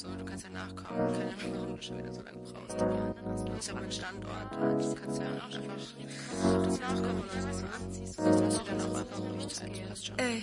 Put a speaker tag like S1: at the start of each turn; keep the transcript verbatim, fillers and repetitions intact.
S1: du kannst ja nachkommen. Keine Ahnung, warum du schon wieder so lange brauchst. Ja, dann hast du ist aber ein Standort da. Du kannst ja auch einfach das nachkommen oder so anziehst. Sonst hast du dann auch einfach ruhig Zeit. Passt schon. Ey.